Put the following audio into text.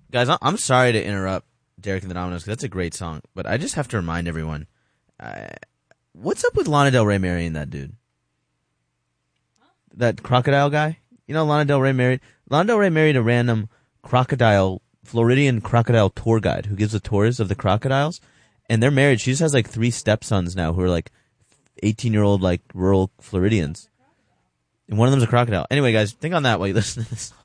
Guys, I'm sorry to interrupt Derek and the Dominoes, because that's a great song, but I just have to remind everyone, what's up with Lana Del Rey marrying that dude? That crocodile guy? You know, Lana Del Rey married a random Floridian crocodile tour guide who gives the tours of the crocodiles, and they're married. She just has like 3 stepsons now who are like 18-year-old like rural Floridians. And one of them's a crocodile. Anyway, guys, think on that while you listen to this song.